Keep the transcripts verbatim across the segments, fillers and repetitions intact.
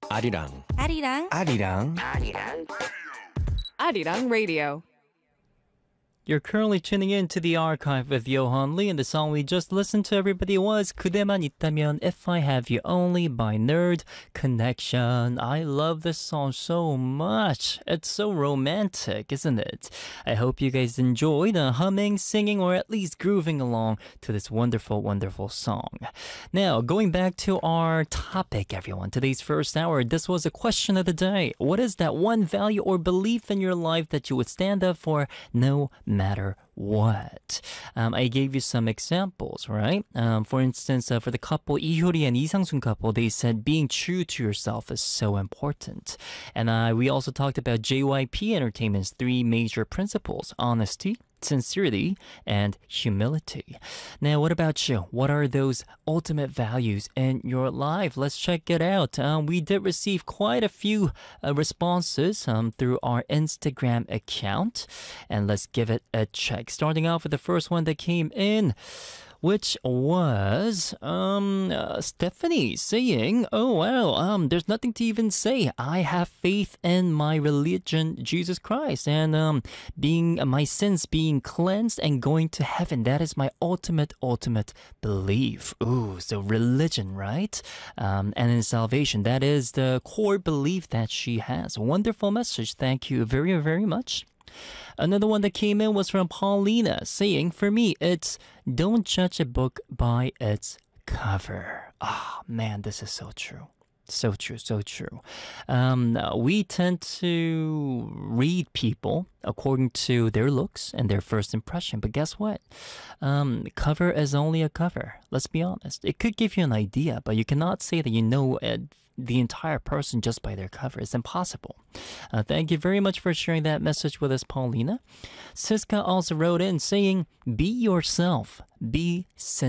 아리랑 아리랑 아리랑 Arirang Radio. You're currently tuning in to the archive with Johan Lee, and the song we just listened to, everybody, was 그대만 있다면, If I Have You Only by Nerd Connection. I love this song so much. It's so romantic, isn't it? I hope you guys enjoyed uh, humming, singing, or at least grooving along to this wonderful, wonderful song. Now, going back to our topic, everyone, today's first hour, this was a question of the day. What is that one value or belief in your life that you would stand up for no matter what? Um, I gave you some examples, right? Um, for instance, uh, for the couple, Ihyori and Isangsun couple, they said being true to yourself is so important. And uh, we also talked about J Y P Entertainment's three major principles: honesty, sincerity, and humility. Now, what about you? What are those ultimate values in your life? Let's check it out. Um, we did receive quite a few uh, responses um, through our Instagram account, and let's give it a check. Starting off with the first one that came in, which was um uh, Stephanie saying, "Oh wow, um there's nothing to even say. I have faith in my religion, Jesus Christ, and um being uh, my sins being cleansed and going to heaven. That is my ultimate ultimate belief." Ooh, so religion, right? Um and in salvation, that is the core belief that she has. Wonderful message. Thank you very very much. Another one that came in was from Paulina saying, "For me, it's don't judge a book by its cover." Ah, oh, man, this is so true. So true, so true. Um, we tend to read people according to their looks and their first impression. But guess what? Um, cover is only a cover. Let's be honest. It could give you an idea, but you cannot say that you know uh, the entire person just by their cover. It's impossible. Uh, thank you very much for sharing that message with us, Paulina. Siska also wrote in saying, "Be yourself. Be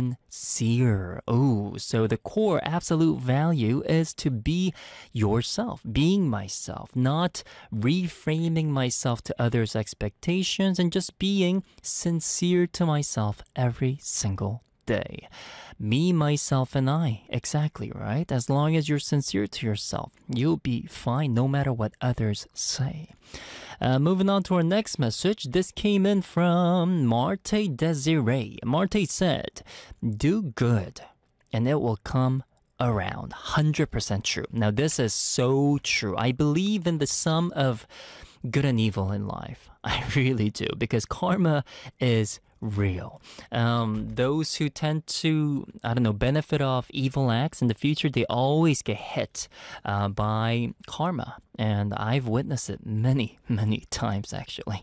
sincere." Oh, so the core absolute value is to be yourself, being myself, not reframing myself to others' expectations, and just being sincere to myself every single day. Me, myself, and I. Exactly, right? As long as you're sincere to yourself, you'll be fine no matter what others say. Uh, moving on to our next message. This came in from Marte Desiree. Marte said, "Do good and it will come around." one hundred percent true. Now, this is so true. I believe in the sum of good and evil in life. I really do, because karma is real. Um, those who tend to, I don't know, benefit off evil acts in the future, they always get hit uh, by karma. And I've witnessed it many, many times, actually.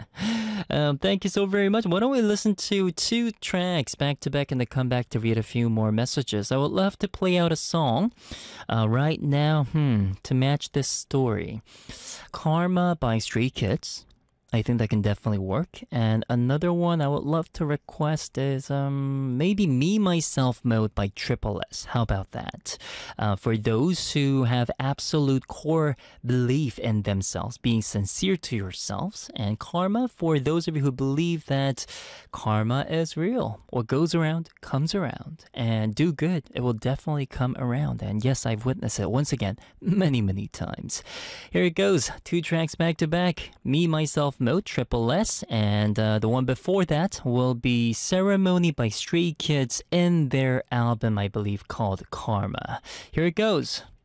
um, thank you so very much. Why don't we listen to two tracks back to back and then come back to read a few more messages. I would love to play out a song uh, right now hmm, to match this story. Karma by Stray Kids. I think that can definitely work. And another one I would love to request is um, maybe Me, Myself Mode by Triple S. How about that? Uh, for those who have absolute core belief in themselves, being sincere to yourselves, and karma for those of you who believe that karma is real. What goes around comes around. And do good, it will definitely come around. And yes, I've witnessed it once again many, many times. Here it goes. Two tracks back to back. Me, Myself Mode, Triple S, and uh, the one before that will be Ceremony by Stray Kids in their album, I believe, called Karma. Here it goes.